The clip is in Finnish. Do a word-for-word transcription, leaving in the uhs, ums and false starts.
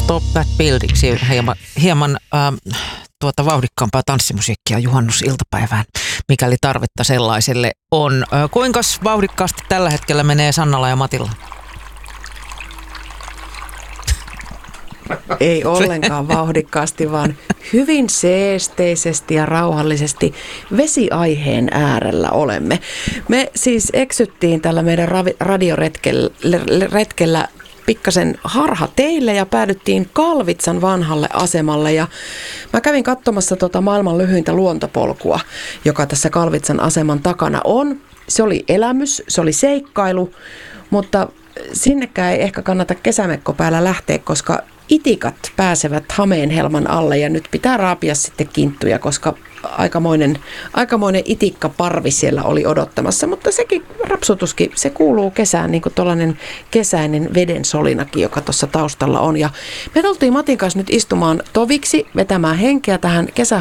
Stop That Building, hieman, hieman ähm, tuota vauhdikkaampaa tanssimusiikkia juhannusiltapäivään, mikäli tarvetta sellaiselle on. Äh, kuinkas vauhdikkaasti tällä hetkellä menee Sannalla ja Matilla? Ei ollenkaan vauhdikkaasti, vaan hyvin seesteisesti ja rauhallisesti vesiaiheen äärellä olemme. Me siis eksyttiin tällä meidän radioretkellä pikkasen harha teille ja päädyttiin Kalvitsan vanhalle asemalle. Ja mä kävin katsomassa tota maailman lyhyintä luontopolkua, joka tässä Kalvitsan aseman takana on. Se oli elämys, se oli seikkailu, mutta sinnekään ei ehkä kannata kesämekko päällä lähteä, koska itikat pääsevät Hameenhelman alle ja nyt pitää raapia sitten kinttuja, koska aikamoinen, aikamoinen itikkaparvi siellä oli odottamassa, mutta sekin rapsutuskin, se kuuluu kesään, niin kuin tuollainen kesäinen veden solinakin, joka tuossa taustalla on. Ja me tultiin Matin kanssa nyt istumaan toviksi, vetämään henkeä tähän kesä